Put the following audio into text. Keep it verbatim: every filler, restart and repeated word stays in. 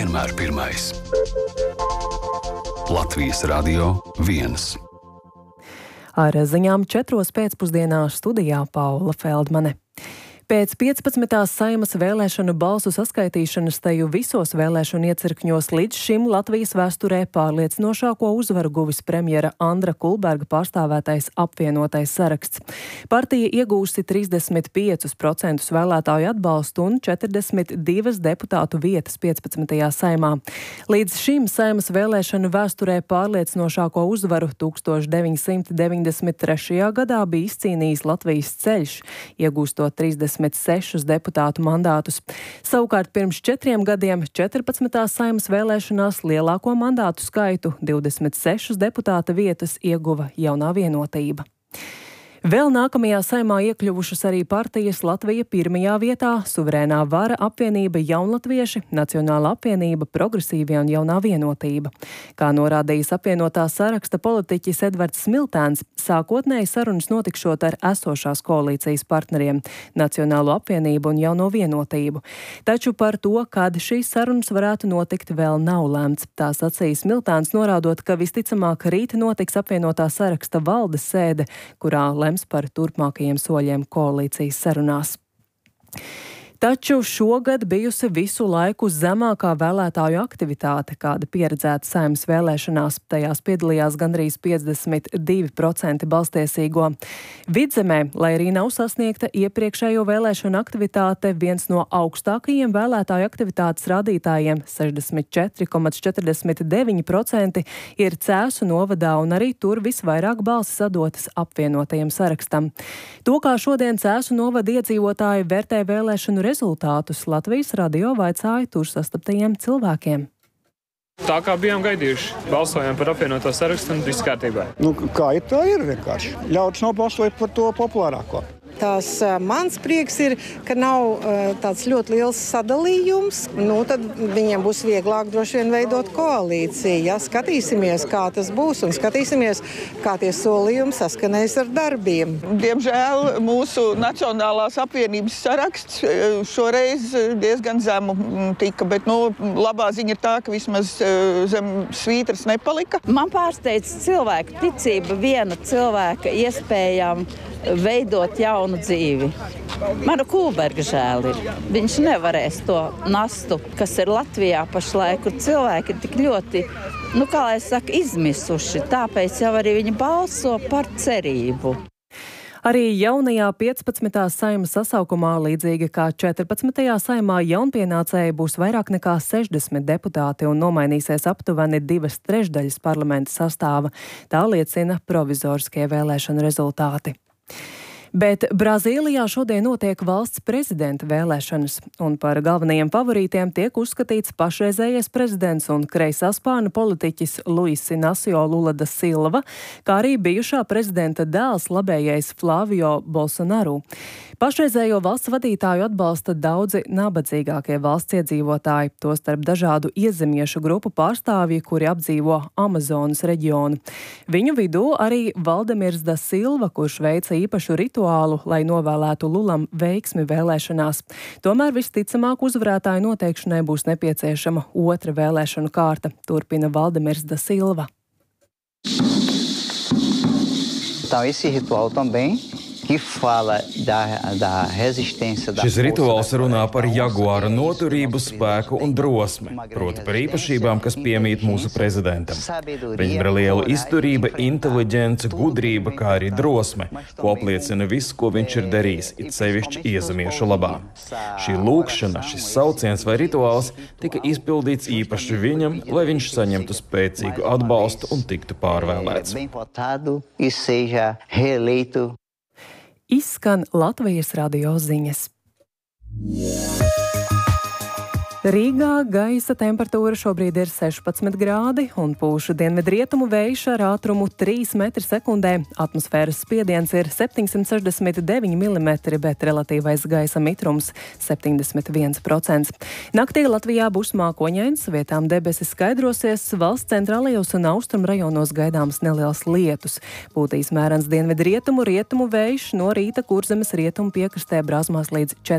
vienmēr pirmais. Latvijas Radio viens. Ar ziņām četros pēcpusdienā studijā Paula Feldmane. Pēc piecpadsmitās Saeimas vēlēšanu balsu saskaitīšanas teju visos vēlēšanu iecirkņos līdz šim Latvijas vēsturē pārliecinošāko uzvaru guvis premjera Andra Kulberga pārstāvētais apvienotais saraksts. Partija iegūsi trīsdesmit piecus procentus vēlētāju atbalstu un četrdesmit divas deputātu vietas piecpadsmitajā Saeimā. Līdz šim Saeimas vēlēšanu vēsturē pārliecinošāko uzvaru tūkstoš deviņsimt deviņdesmit trešajā gadā bija izcīnījis Latvijas ceļš, iegūstot trīsdesmit sešus deputātu mandātus. Savukārt pirms četriem gadiem četrpadsmitās Saeimas vēlēšanās lielāko mandātu skaitu divdesmit sešas deputāta vietas ieguva Jaunā Vienotība. Vēl nākamajā Saeimā iekļuvušas arī partijas Latvija pirmajā vietā, Suverēnā vara, apvienība Jaunlatvieši, Nacionāla apvienība, Progresīvie un Jaunā Vienotība. Kā norādījis apvienotā saraksta politiķis Edvards Smiltēns, sākotnēji sarunas notikšot ar esošās koalīcijas partneriem Nacionālo apvienību un Jauno Vienotību. Taču par to, kad šīs sarunas varētu notikt, vēl nav lēmts. Tā sacīja Smiltēns, norādot, ka visticamāk rīt notiks apvienotā saraksta valdes sēde, kurā lems par turpmākajiem soļiem koalīcijas sarunās. Taču šogad bijusi visu laiku zemākā vēlētāju aktivitāte, kāda pieredzēta Saeimas vēlēšanās. Tajās piedalījās gandrīz piecdesmit divi procenti balstiesīgo. Vidzemē, lai arī nav sasniegta iepriekšējo vēlēšanu aktivitāte, viens no augstākajiem vēlētāju aktivitātes rādītājiem, sešdesmit četri komats četrdesmit deviņi procenti, ir Cēsu novadā, un arī tur visvairāk balsis sadotas apvienotajam sarakstam. To, kā šodien Cēsu novada iedzīvotāji vērtē vēlēšanu rezultātus, Latvijas radio vaicāja tur sastaptajiem cilvēkiem. Tā kā bijām gaidījuši, balsojām par apvienoto sarakstu un viss kārtībā. Nu, kā ir, tā ir vienkārši. Ļauts nobalsot par to populārāko. Tās uh, mans prieks ir, ka nav uh, tāds ļoti liels sadalījums. Nu, tad viņiem būs vieglāk droši vien veidot koalīciju. Ja? Skatīsimies, kā tas būs, un skatīsimies, kā tie solījumi saskanēs ar darbiem. Diemžēl mūsu Nacionālās apvienības saraksts šoreiz diezgan zemu tika, bet nu, labā ziņa ir tā, ka vismaz zem svītras nepalika. Man pārsteidz cilvēku ticība viena cilvēka iespējām veidot jaunu dzīvi. Manu Kulberga žēl ir. Viņš nevarēs to nastu, kas ir Latvijā pašlaik, kur cilvēki ir tik ļoti, nu kā lai saka, izmisuši. Tāpēc jau arī viņi balso par cerību. Arī jaunajā piecpadsmitās Saeimas sasaukumā, līdzīgi kā četrpadsmitajā Saeimā, jaunpienācēji būs vairāk nekā sešdesmit deputāti un nomainīsies aptuveni divas trešdaļas parlamenta sastāva. Tā liecina provizoriskie vēlēšanu rezultāti. Bet Brazīlijā šodien notiek valsts prezidenta vēlēšanas, un par galvenajiem favorītiem tiek uzskatīts pašreizējais prezidents un kreisā spārna politiķis Luis Inacio Lula da Silva, kā arī bijušā prezidenta dēls labējais Flávio Bolsonaro. Pašreizējo valsts vadītāju atbalsta daudzi nabadzīgākie valsts iedzīvotāji, tostarp dažādu iezemiešu grupu pārstāvji, kuri apdzīvo Amazonas reģionu. Viņu vidū arī Valdemirs da Silva, kurš veica īpašu rituālu, lai novēlētu Lulam veiksmi vēlēšanās. Tomēr visticamāk uzvarētāju noteikšanai būs nepieciešama otra vēlēšanu kārta, turpina Valdemirs da Silva. Então, esse ritual também que fala da, da resistência da Šis rituāls runā par jaguāra noturību, spēku un drosmi, proti par īpašībām, kas piemīt mūsu prezidentam. Viņam ir liela izturība, inteliģence, gudrība, kā arī drosme, ko apliecina viss, ko viņš ir darījis, it sevišķi iezemiešu labā. Šī lūkšana, šis sauciens vai rituāls tika izpildīts īpaši viņam, lai viņš saņemtu spēcīgu atbalstu un tiktu pārvēlēts. Izskan Latvijas radio ziņas. Rīgā gaisa temperatūra šobrīd ir sešpadsmit grādi un pūš dienvidrietumu vējš ar ātrumu trīs metri sekundē. Atmosfēras spiediens ir septiņsimt sešdesmit deviņi milimetri, bet relatīvais gaisa mitrums septiņdesmit viens procents. Naktī Latvijā būs mākoņains, vietām debesis skaidrosies, valsts centrālajos un austrumu rajonos gaidāms neliels lietus. Pūtīs mērens dienvidrietumu, rietumu vējš, no rīta Kurzemes rietumu piekrastē brāzmās līdz četrpadsmit